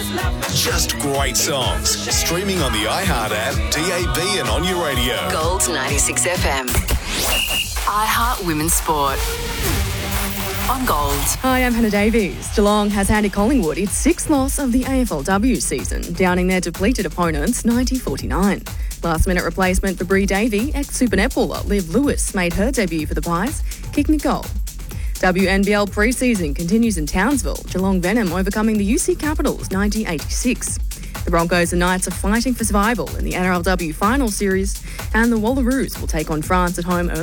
Just great songs. Streaming on the iHeart app, DAB and on your radio. Gold 96 FM. iHeart Women's Sport. On Gold. Hi, I'm Hannah Davies. Geelong has handed Collingwood its sixth loss of the AFLW season, downing their depleted opponents 90-49. Last-minute replacement for Bree Davey, ex-Super netballer Liv Lewis made her debut for the Pies, kicking a goal. WNBL pre-season continues in Townsville, Geelong Venom overcoming the UC Capitals 90-86. The Broncos and Knights are fighting for survival in the NRLW final series, and the Wallaroos will take on France at home